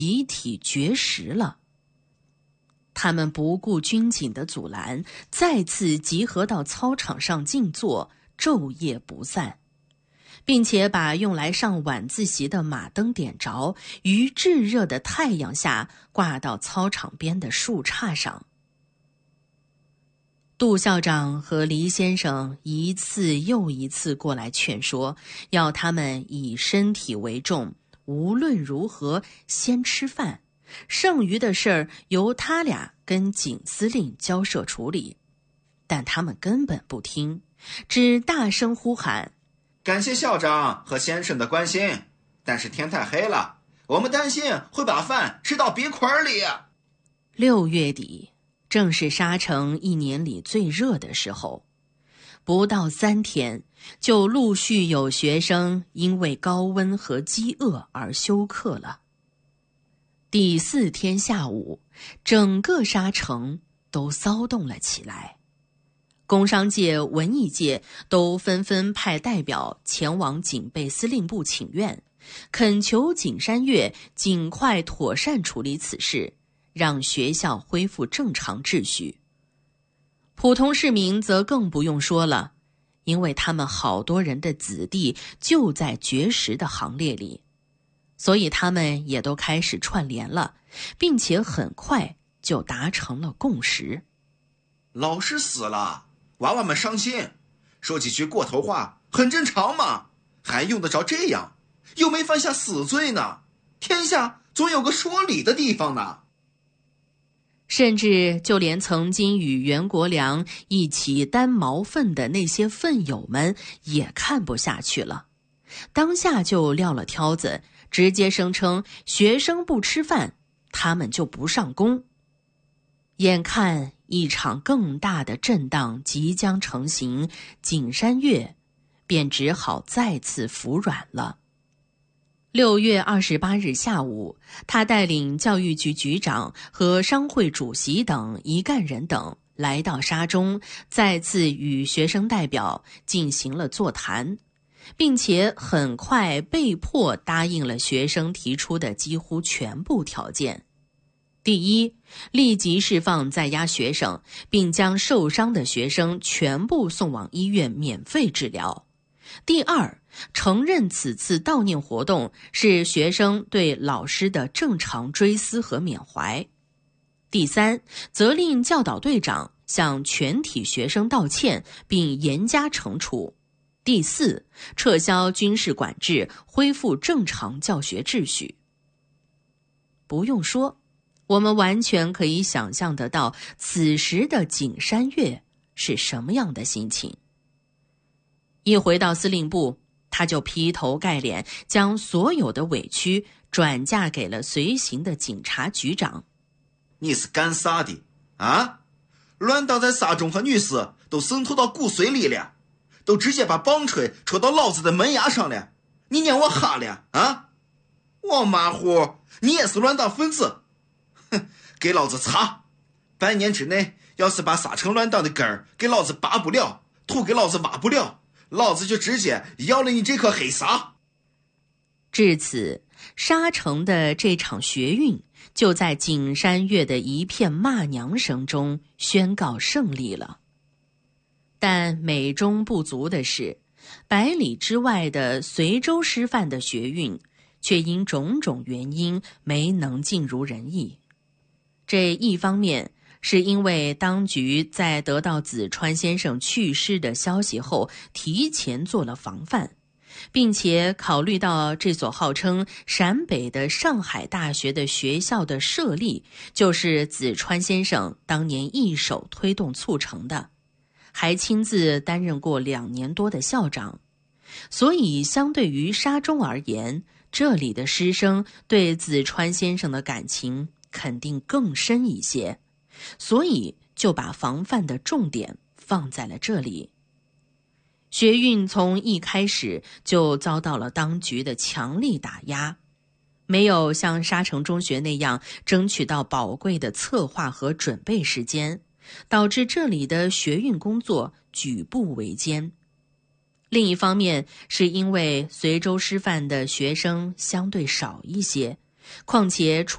遗体绝食了。他们不顾军警的阻拦，再次集合到操场上静坐，昼夜不散，并且把用来上晚自习的马灯点着，于炙热的太阳下挂到操场边的树杈上。杜校长和黎先生一次又一次过来劝说，要他们以身体为重，无论如何先吃饭，剩余的事儿由他俩跟警司令交涉处理。但他们根本不听，只大声呼喊： 感谢校长和先生的关心，但是天太黑了，我们担心会把饭吃到鼻孔里。 6月底正是沙城1年里最热的时候，不到3天，就陆续有学生因为高温和饥饿而休课了。第4天下午，整个沙城都骚动了起来，工商界、文艺界都纷纷派代表前往警备司令部请愿，恳求景山岳尽快妥善处理此事，让学校恢复正常秩序。普通市民则更不用说了，因为他们好多人的子弟就在绝食的行列里，所以他们也都开始串联了，并且很快就达成了共识。 老师死了，娃娃们伤心，说几句过头话很正常嘛，还用得着这样？又没犯下死罪呢，天下总有个说理的地方呢。 甚至就连曾经与袁国良一起担毛粪的那些粪友们也看不下去了，当下就撂了挑子，直接声称学生不吃饭，他们就不上工。眼看一场更大的震荡即将成型，景山岳便只好再次服软了。6月28日下午，他带领教育局局长和商会主席等一干人等来到沙中，再次与学生代表进行了座谈，并且很快被迫答应了学生提出的几乎全部条件。第一，立即释放在押学生，并将受伤的学生全部送往医院免费治疗。第二，承认此次悼念活动是学生对老师的正常追思和缅怀。第三，责令教导队长向全体学生道歉，并严加惩处。第四，撤销军事管制，恢复正常教学秩序。不用说，我们完全可以想象得到此时的景山岳是什么样的心情。一回到司令部，他就劈头盖脸将所有的委屈转嫁给了随行的警察局长。 你是干啥的啊？乱党在沙中和女士都渗透到骨髓里了，都直接把棒槌戳到老子的门牙上了，你撵我哈了啊？王马虎，你也是乱党分子，哼，给老子查！半年之内要是把沙城乱党的根儿给老子拔不了，土给老子挖不了，老子就直接要了你这颗黑沙。 至此，沙城的这场学运就在景山岳的一片骂娘声中宣告胜利了。但美中不足的是，100里之外的随州师范的学运却因种种原因没能尽如人意。这一方面是因为当局在得到子川先生去世的消息后提前做了防范，并且考虑到这所号称陕北的上海大学的学校的设立就是子川先生当年一手推动促成的，还亲自担任过2年多的校长，所以相对于沙中而言，这里的师生对子川先生的感情肯定更深一些，所以就把防范的重点放在了这里。学运从一开始就遭到了当局的强力打压，没有像沙城中学那样争取到宝贵的策划和准备时间，导致这里的学运工作举步维艰。另一方面是因为随州师范的学生相对少一些，况且